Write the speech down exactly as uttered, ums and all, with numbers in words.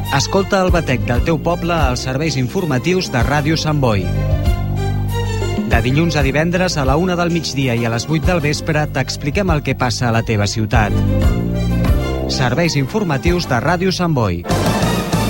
Escolta el batec del teu poble als serveis informatius de Ràdio Sant Boi. De dilluns a divendres a la una del migdia i a les vuit del vespre t'expliquem el que passa a la teva ciutat. Serveis informatius de Ràdio Sant Boi.